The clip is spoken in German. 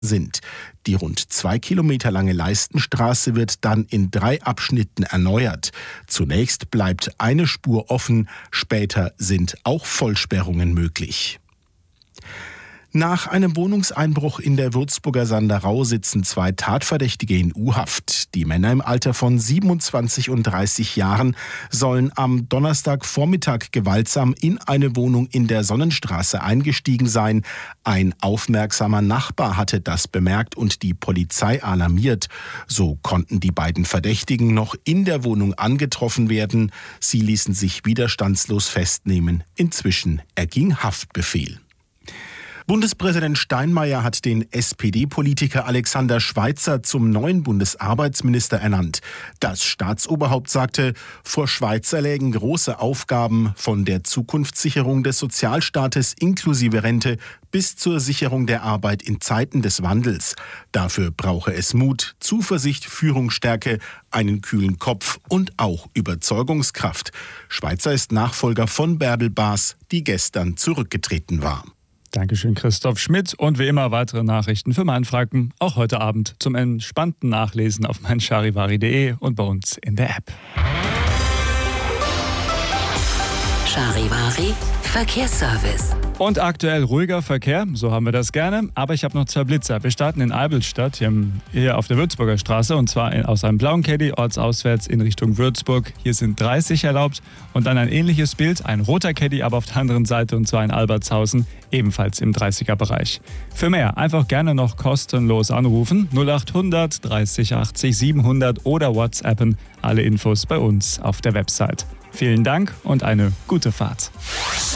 sind. Die rund 2 Kilometer lange Leistenstraße wird dann in 3 Abschnitten erneuert. Zunächst bleibt eine Spur offen, später sind auch Vollsperrungen möglich. Nach einem Wohnungseinbruch in der Würzburger Sanderau sitzen 2 Tatverdächtige in U-Haft. Die Männer im Alter von 27 und 30 Jahren sollen am Donnerstagvormittag gewaltsam in eine Wohnung in der Sonnenstraße eingestiegen sein. Ein aufmerksamer Nachbar hatte das bemerkt und die Polizei alarmiert. So konnten die beiden Verdächtigen noch in der Wohnung angetroffen werden. Sie ließen sich widerstandslos festnehmen. Inzwischen erging Haftbefehl. Bundespräsident Steinmeier hat den SPD-Politiker Alexander Schweitzer zum neuen Bundesarbeitsminister ernannt. Das Staatsoberhaupt sagte, vor Schweitzer lägen große Aufgaben von der Zukunftssicherung des Sozialstaates inklusive Rente bis zur Sicherung der Arbeit in Zeiten des Wandels. Dafür brauche es Mut, Zuversicht, Führungsstärke, einen kühlen Kopf und auch Überzeugungskraft. Schweitzer ist Nachfolger von Bärbel Baas, die gestern zurückgetreten war. Dankeschön, Christoph Schmidt. Und wie immer weitere Nachrichten für Mainfranken, auch heute Abend zum entspannten Nachlesen auf meincharivari.de und bei uns in der App. Charivari Verkehrsservice. Und aktuell ruhiger Verkehr, so haben wir das gerne. Aber ich habe noch 2 Blitzer. Wir starten in Albelstadt, hier auf der Würzburger Straße. Und zwar aus einem blauen Caddy, ortsauswärts in Richtung Würzburg. Hier sind 30 erlaubt. Und dann ein ähnliches Bild, ein roter Caddy, aber auf der anderen Seite. Und zwar in Albertshausen, ebenfalls im 30er-Bereich. Für mehr einfach gerne noch kostenlos anrufen. 0800 30 80 700 oder WhatsAppen. Alle Infos bei uns auf der Website. Vielen Dank und eine gute Fahrt.